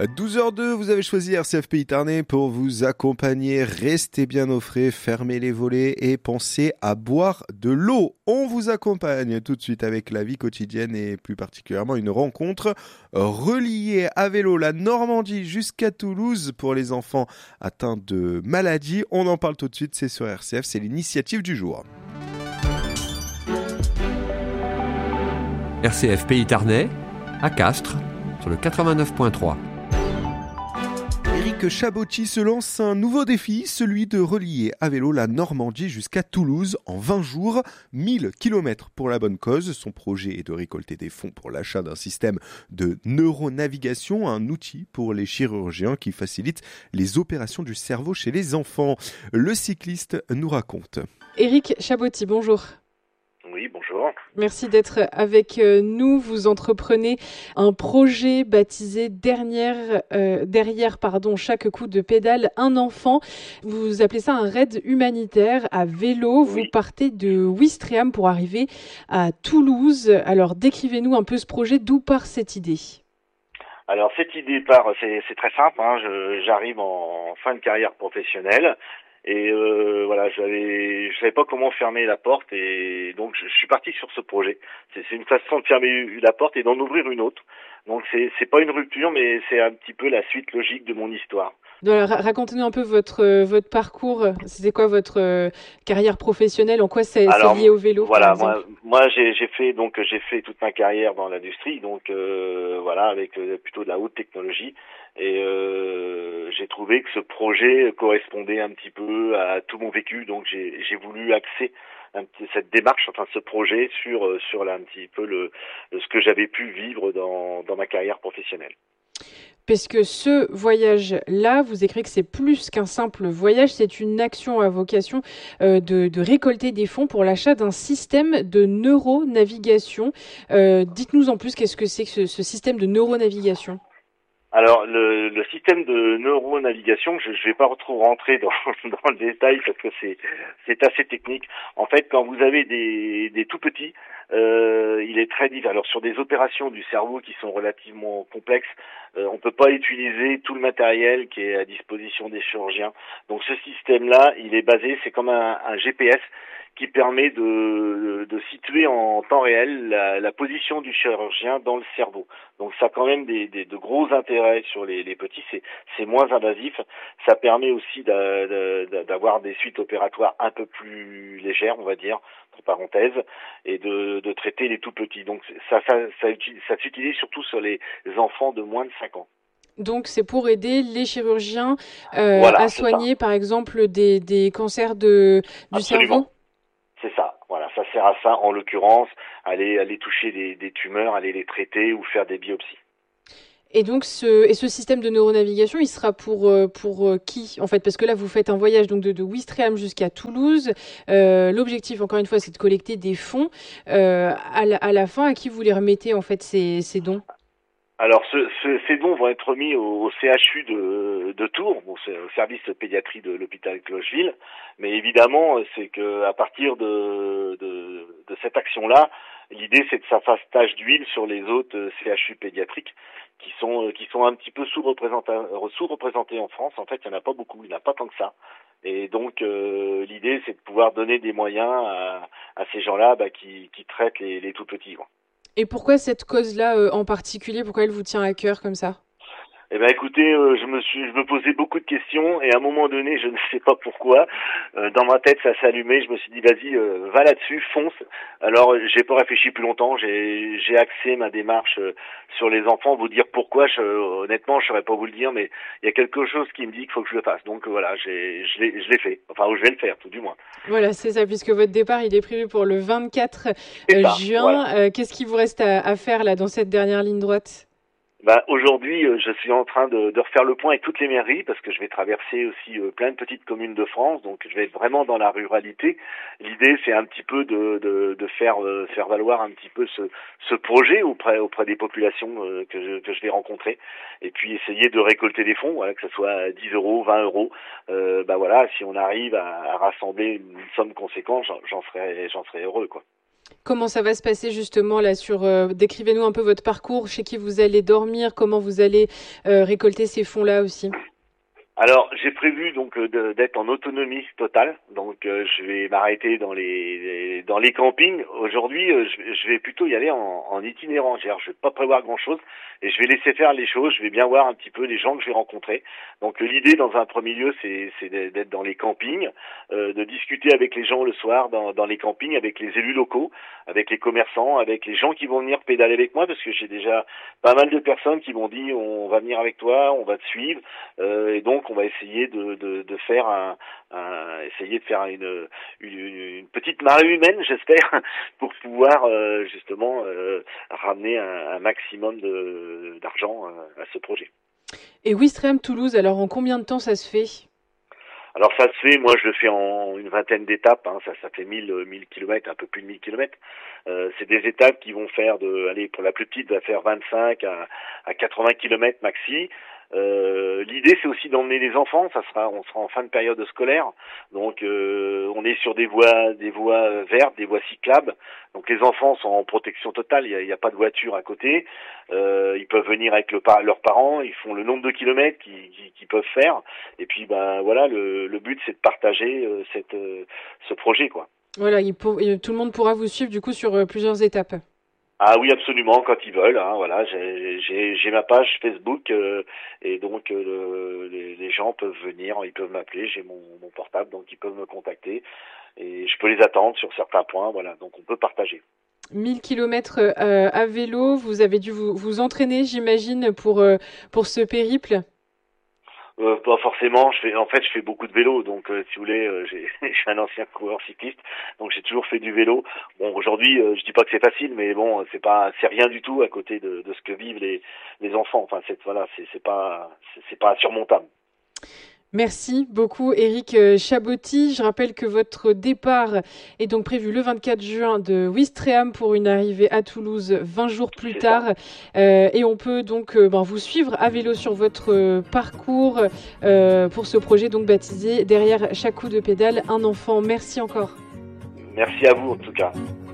12h02, vous avez choisi RCF Pays Tarnais pour vous accompagner. Restez bien au frais, fermez les volets et pensez à boire de l'eau. On vous accompagne tout de suite avec la vie quotidienne et plus particulièrement une rencontre reliée à vélo la Normandie jusqu'à Toulouse pour les enfants atteints de maladies. On en parle tout de suite, c'est sur RCF, c'est l'initiative du jour. RCF Pays Tarnais, à Castres, sur le 89.3. Éric Chabotti se lance un nouveau défi, celui de relier à vélo la Normandie jusqu'à Toulouse en 20 jours, 1000 km pour la bonne cause. Son projet est de récolter des fonds pour l'achat d'un système de neuronavigation, un outil pour les chirurgiens qui facilite les opérations du cerveau chez les enfants. Le cycliste nous raconte. Éric Chabotti, bonjour. Oui, bonjour. Merci d'être avec nous. Vous entreprenez un projet baptisé derrière chaque coup de pédale, un enfant. Vous appelez ça un raid humanitaire à vélo. Oui. Vous partez de Ouistreham pour arriver à Toulouse. Alors, décrivez-nous un peu ce projet. D'où part cette idée ? Alors, cette idée part, c'est très simple. J'arrive en fin de carrière professionnelle. Et voilà, je savais pas comment fermer la porte et donc je suis parti sur ce projet. C'est une façon de fermer la porte et d'en ouvrir une autre. Donc c'est pas une rupture, mais c'est un petit peu la suite logique de mon histoire. Alors, racontez-nous un peu votre parcours. C'était quoi votre carrière professionnelle ? En quoi c'est lié au vélo ? Voilà, moi j'ai fait toute ma carrière dans l'industrie, donc voilà, avec plutôt de la haute technologie. Et j'ai trouvé que ce projet correspondait un petit peu à tout mon vécu, donc j'ai voulu axer cette démarche, enfin ce projet sur là un petit peu ce que j'avais pu vivre dans ma carrière professionnelle. Parce que ce voyage-là, vous écrivez que c'est plus qu'un simple voyage, c'est une action à vocation de récolter des fonds pour l'achat d'un système de neuronavigation. Dites-nous en plus, qu'est-ce que c'est que ce système de neuronavigation ? Alors le système de neuronavigation, je vais pas trop rentrer dans le détail parce que c'est assez technique. En fait, quand vous avez des tout petits, il est très difficile. Alors sur des opérations du cerveau qui sont relativement complexes, on peut pas utiliser tout le matériel qui est à disposition des chirurgiens. Donc ce système-là, il est basé, c'est comme un GPS qui permet de situer en temps réel la position du chirurgien dans le cerveau. Donc ça a quand même de gros intérêts sur les petits, c'est moins invasif, ça permet aussi d'avoir des suites opératoires un peu plus légères, on va dire, entre parenthèses, et de traiter les tout petits. Donc ça s'utilise surtout sur les enfants de moins de 5 ans. Donc c'est pour aider les chirurgiens Voilà, à soigner par exemple des cancers du cerveau ? C'est ça, voilà, ça sert à ça en l'occurrence, aller toucher des tumeurs, aller les traiter ou faire des biopsies. Et donc ce système de neuronavigation, il sera pour qui en fait ? Parce que là vous faites un voyage donc de Ouistreham jusqu'à Toulouse. L'objectif encore une fois c'est de collecter des fonds. À la fin, à qui vous les remettez en fait ces dons ? Alors, ces dons vont être remis au CHU de Tours, c'est au service pédiatrie de l'hôpital Clocheville. Mais évidemment, c'est que à partir de cette action-là, l'idée c'est que ça fasse tache d'huile sur les autres CHU pédiatriques qui sont un petit peu sous-représentés en France. En fait, il n'y en a pas beaucoup, il n'y en a pas tant que ça. Et donc, l'idée c'est de pouvoir donner des moyens à ces gens-là qui traitent les tout petits. Et pourquoi cette cause-là en particulier ? Pourquoi elle vous tient à cœur comme ça ? Eh ben écoutez, je me posais beaucoup de questions et à un moment donné, je ne sais pas pourquoi, dans ma tête ça s'allumait, je me suis dit vas-y, va là-dessus, fonce. Alors j'ai pas réfléchi plus longtemps, j'ai axé ma démarche sur les enfants. Vous dire pourquoi, honnêtement, je saurais pas vous le dire, mais il y a quelque chose qui me dit qu'il faut que je le fasse. Donc voilà, je l'ai fait, enfin ou je vais le faire tout du moins. Voilà, c'est ça, puisque votre départ il est prévu pour le 24 juin. Voilà. Qu'est-ce qui vous reste à faire là dans cette dernière ligne droite ? Aujourd'hui, je suis en train de refaire le point avec toutes les mairies parce que je vais traverser aussi plein de petites communes de France, donc je vais être vraiment dans la ruralité. L'idée, c'est un petit peu de faire valoir un petit peu ce projet auprès des populations que je vais rencontrer, et puis essayer de récolter des fonds, voilà, que ce soit 10 euros, 20 euros. Voilà, si on arrive à rassembler une somme conséquente, j'en serais heureux, quoi. Comment ça va se passer justement là décrivez-nous un peu votre parcours, chez qui vous allez dormir, comment vous allez récolter ces fonds-là aussi. Alors, j'ai prévu donc d'être en autonomie totale. Donc, je vais m'arrêter dans les campings. Aujourd'hui, je vais plutôt y aller en itinérant. Je vais pas prévoir grand-chose et je vais laisser faire les choses. Je vais bien voir un petit peu les gens que je vais rencontrer. Donc, l'idée dans un premier lieu, c'est d'être dans les campings, de discuter avec les gens le soir dans les campings, avec les élus locaux, avec les commerçants, avec les gens qui vont venir pédaler avec moi, parce que j'ai déjà pas mal de personnes qui m'ont dit on va venir avec toi, on va te suivre, et donc on va essayer de faire une petite marée humaine, j'espère, pour pouvoir justement ramener un maximum d'argent à ce projet. Et Ouistreham Toulouse, alors en combien de temps ça se fait? Alors ça se fait, moi je le fais en une vingtaine d'étapes, ça fait 1000 kilomètres, un peu plus de 1000 kilomètres. C'est des étapes qui vont faire pour la plus petite, va faire 25 à 80 kilomètres maxi. L'idée c'est aussi d'emmener les enfants, on sera en fin de période scolaire, donc on est sur des voies vertes, des voies cyclables, donc les enfants sont en protection totale, il y a pas de voiture à côté, ils peuvent venir avec leurs parents, ils font le nombre de kilomètres qu'ils peuvent faire, et puis voilà, le but c'est de partager ce projet, quoi. Voilà, tout le monde pourra vous suivre du coup sur plusieurs étapes. Ah oui, absolument, quand ils veulent. Voilà, j'ai ma page Facebook et donc les gens peuvent venir, ils peuvent m'appeler, j'ai mon portable, donc ils peuvent me contacter et je peux les attendre sur certains points. Voilà, donc on peut partager. 1000 kilomètres à vélo, vous avez dû vous entraîner, j'imagine, pour ce périple. Pas forcément. Je fais beaucoup de vélo, donc si vous voulez, je suis un ancien coureur cycliste, donc j'ai toujours fait du vélo. Bon, aujourd'hui, je dis pas que c'est facile, mais bon, c'est rien du tout à côté de ce que vivent les enfants. Enfin, c'est pas insurmontable. Merci beaucoup Éric Chaboty. Je rappelle que votre départ est donc prévu le 24 juin de Ouistreham pour une arrivée à Toulouse 20 jours plus tard. Et on peut donc vous suivre à vélo sur votre parcours pour ce projet donc baptisé Derrière chaque coup de pédale, un enfant. Merci encore. Merci à vous en tout cas.